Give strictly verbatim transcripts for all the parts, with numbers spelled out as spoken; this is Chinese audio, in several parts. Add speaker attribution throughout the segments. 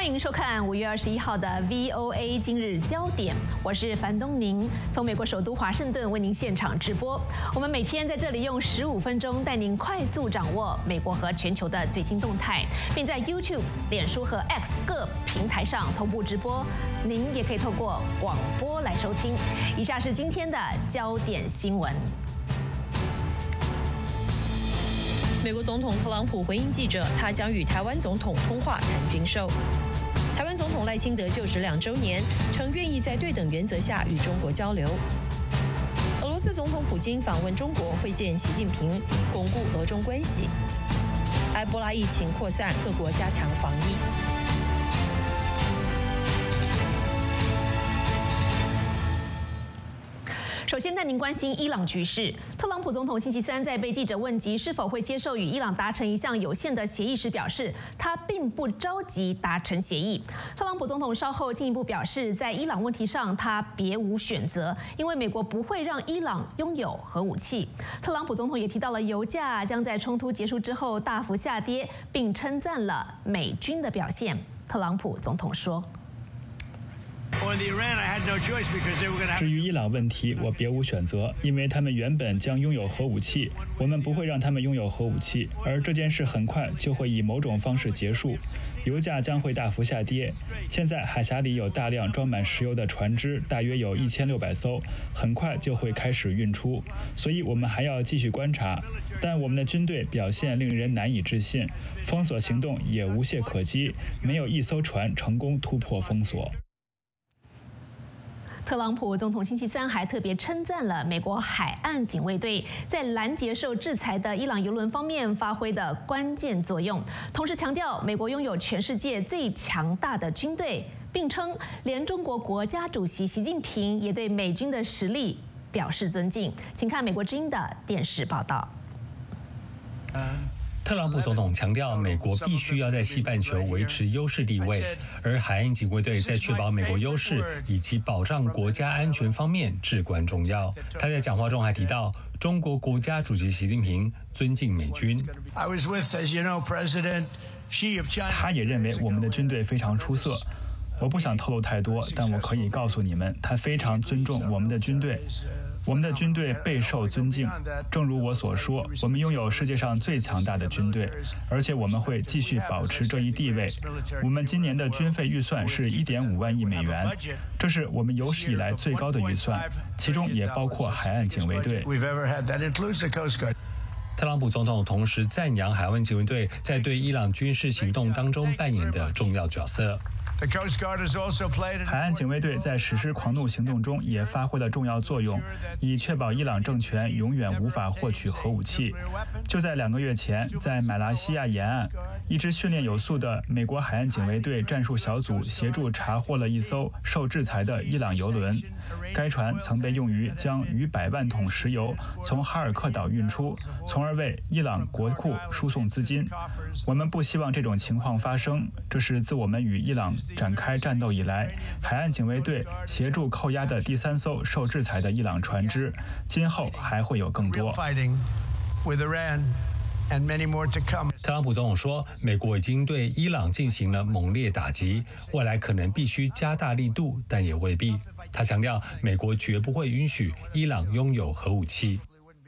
Speaker 1: 迎收看五月二十一号的 V O A 今日焦点，我是樊东宁，从美国首都华盛顿为您现场直播。我们每天在这里用十五分钟带您快速掌握美国和全球的最新动态，并在 YouTube、脸书和 X 各平台上同步直播。您也可以透过广播来收听。以下是今天的焦点新闻。
Speaker 2: 美国总统特朗普回应记者，他将与台湾总统通话谈军售。台湾总统赖清德就职两周年，称愿意在对等原则下与中国交流。俄罗斯总统普京访问中国，会见习近平，巩固俄中关系。埃博拉疫情扩散，各国加强防疫。
Speaker 1: 首先带您关心伊朗局势。特朗普总统星期三在被记者问及是否会接受与伊朗达成一项有限的协议时，表示他并不着急达成协议。特朗普总统稍后进一步表示，在伊朗问题上他别无选择，因为美国不会让伊朗拥有核武器。特朗普总统也提到了油价将在冲突结束之后大幅下跌，并称赞了美军的表现。特朗普总统说。
Speaker 3: 至于伊朗问题，我别无选择，因为他们原本将拥有核武器，我们不会让他们拥有核武器，而这件事很快就会以某种方式结束，油价将会大幅下跌。现在海峡里有大量装满石油的船只，大约有一千六百艘，很快就会开始运出，所以我们还要继续观察。但我们的军队表现令人难以置信，封锁行动也无懈可击，没有一艘船成功突破封锁。
Speaker 1: 特朗普总统星期三还特别称赞了美国海岸警卫队在拦截受制裁的伊朗油轮方面发挥的关键作用，同时强调美国拥有全世界最强大的军队，并称连中国国家主席习近平也对美军的实力表示尊敬。请看美国之音的电视报道。
Speaker 4: 特朗普总统强调，美国必须要在西半球维持优势地位，而海岸警卫队在确保美国优势以及保障国家安全方面至关重要。他在讲话中还提到，中国国家主席习近平尊敬美军。
Speaker 3: 他也认为我们的军队非常出色。我不想透露太多，但我可以告诉你们，他非常尊重我们的军队。我们的军队备受尊敬，正如我所说，我们拥有世界上最强大的军队，而且我们会继续保持这一地位。我们今年的军费预算是 一点五万亿美元，这是我们有史以来最高的预算，其中也包括海岸警卫队。
Speaker 4: 特朗普总统同时赞扬海岸警卫队在对伊朗军事行动当中扮演的重要角色。
Speaker 3: 海岸警卫队在实施狂怒行动中也发挥了重要作用，以确保伊朗政权永远无法获取核武器。就在两个月前，在马来西亚沿岸，一支训练有素的美国海岸警卫队战术小组协助查获了一艘受制裁的伊朗油轮。该船曾被用于将逾百万桶石油从哈尔克岛运出，从而为伊朗国库输送资金。我们不希望这种情况发生，这是自我们与伊朗展开战斗以来，海岸警卫队协助扣押的第三艘受制裁的伊朗船只，今后还会有更多。
Speaker 4: 特朗普总统说，美国已经对伊朗进行了猛烈打击，未来可能必须加大力度，但也未必。他强调，美国绝不会允许伊朗拥有核武器。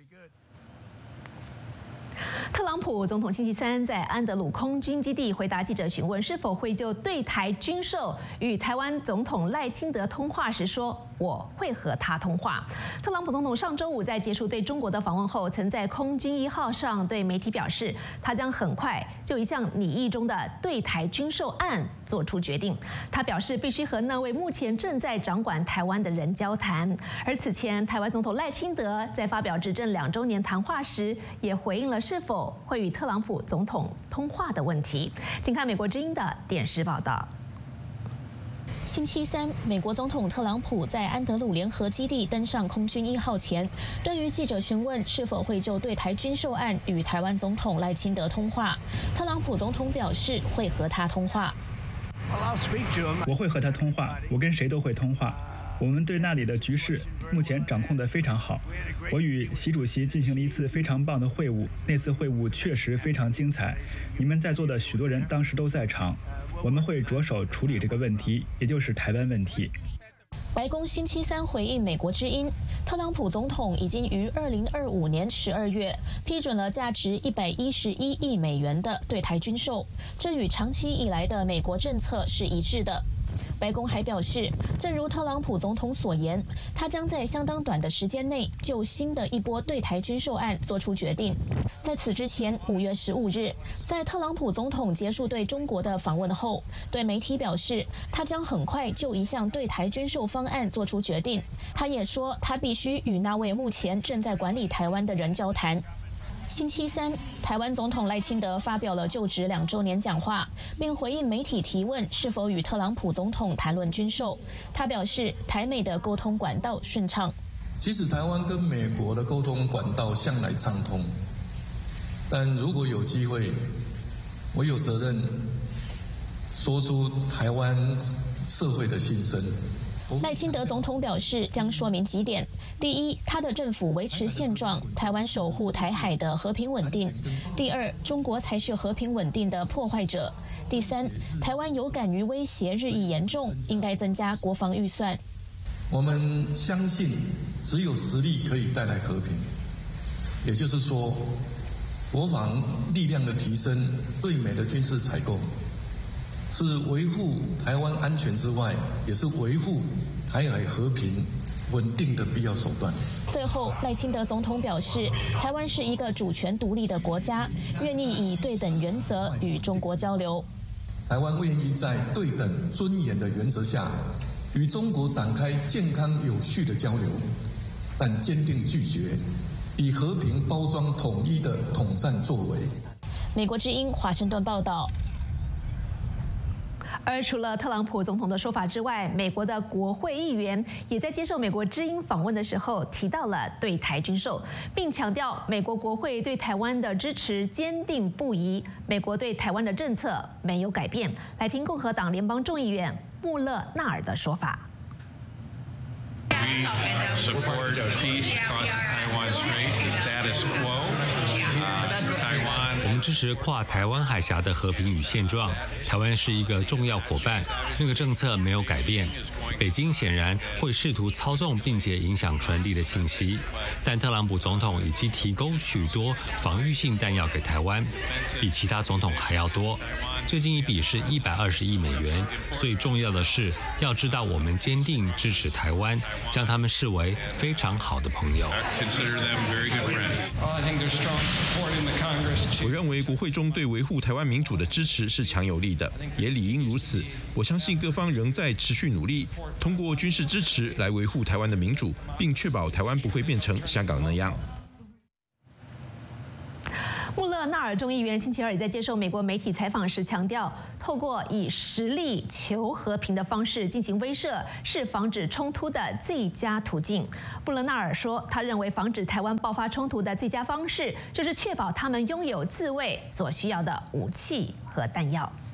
Speaker 1: 特朗普总统星期三在安德鲁空军基地回答记者询问是否会就对台军售与台湾总统赖清德通话时说，我会和他通话。特朗普总统上周五在结束对中国的访问后，曾在空军一号上对媒体表示，他将很快就一项拟议中的对台军售案做出决定。他表示必须和那位目前正在掌管台湾的人交谈。而此前，台湾总统赖清德在发表执政两周年谈话时，也回应了是否会与特朗普总统通话的问题。请看美国之音的电视报道。
Speaker 5: 星期三，美国总统特朗普在安德鲁联合基地登上空军一号前，对于记者询问是否会就对台军售案与台湾总统赖清德通话，特朗普总统表示会和他通话。
Speaker 3: 我会和他通话，我跟谁都会通话。我们对那里的局势目前掌控得非常好。我与习主席进行了一次非常棒的会晤，那次会晤确实非常精彩。你们在座的许多人当时都在场。 我们会着手处理这个问题，也就是台湾问题。
Speaker 5: 白宫星期三回应美国之音，特朗普总统已经于二零二五年十二月批准了价值一百一十一亿美元的对台军售，这与长期以来的美国政策是一致的。白宫还表示，正如特朗普总统所言，他将在相当短的时间内就新的一波对台军售案做出决定。在此之前，五月十五日，在特朗普总统结束对中国的访问后，对媒体表示，他将很快就一项对台军售方案做出决定。他也说，他必须与那位目前正在管理台湾的人交谈。星期三，台湾总统赖清德发表了就职两周年讲话，并回应媒体提问是否与特朗普总统谈论军售。他表示，台美的沟通管道顺畅。
Speaker 6: 其实台湾跟美国的沟通管道向来畅通，但如果有机会，我有责任说出台湾社会的心声。
Speaker 5: 赖清德总统表示，将说明几点：第一，他的政府维持现状，台湾守护台海的和平稳定；第二，中国才是和平稳定的破坏者；第三，台湾有感于威胁日益严重，应该增加国防预算。
Speaker 6: 我们相信，只有实力可以带来和平，也就是说，国防力量的提升，对美的军事采购，是维护台湾安全之外，也是维护台海和平稳定的必要手段。
Speaker 5: 最后，赖清德总统表示，台湾是一个主权独立的国家，愿意以对等原则与中国交流。
Speaker 6: 台湾愿意在对等尊严的原则下，与中国展开健康有序的交流，但坚定拒绝以和平包装统一的统战作为。
Speaker 5: 美国之音华盛顿报道。
Speaker 1: 而除了特朗普总统的说法之外，美国的国会议员也在接受美国之音访问的时候提到了对台军售，并强调美国国会对台湾的支持坚定不移，美国对台湾的政策没有改变。来听共和党联邦众议员穆勒纳尔的说法。
Speaker 7: We support peace across the Taiwan Strait, the status quo. Uh, Taiwan.
Speaker 4: 我们支持跨台湾海峡的和平与现状。台湾是一个重要伙伴，那个政策没有改变。北京显然会试图操纵并且影响传递的信息，但特朗普总统已经提供许多防御性弹药给台湾，比其他总统还要多。最近一笔是一百二十亿美元，所以重要的是要知道我们坚定支持台湾，将他们视为非常好的朋友。
Speaker 8: 我认为国会中对维护台湾民主的支持是强有力的，也理应如此。我相信各方仍在持续努力，通过军事支持来维护台湾的民主，并确保台湾不会变成香港那样。
Speaker 1: 穆勒纳尔众议员星期二也在接受美国媒体采访时强调，透过以实力求和平的方式进行威慑，是防止冲突的最佳途径。穆勒纳尔说，他认为防止台湾爆发冲突的最佳方式，就是确保他们拥有自卫所需要的武器和弹药。